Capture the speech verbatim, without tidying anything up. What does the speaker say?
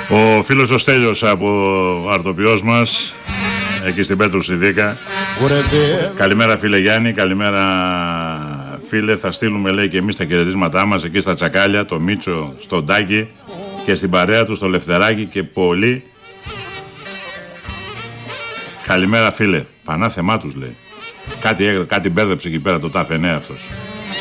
Ο φίλος ο Στέλιος από αρτοποιός μας, εκεί στην Πέτρου Σιδίκα. Καλημέρα φίλε Γιάννη, καλημέρα φίλε. Θα στείλουμε, λέει, και εμείς τα χαιρετίσματά μας εκεί στα Τσακάλια, το Μίτσο, στον Τάκη και στην παρέα του, στο Λευτεράκι και πολύ. Καλημέρα φίλε. Πανά θεμά τους, λέει. Κάτι, κάτι μπέρδεψε εκεί πέρα το τάφ εννέα αυτός.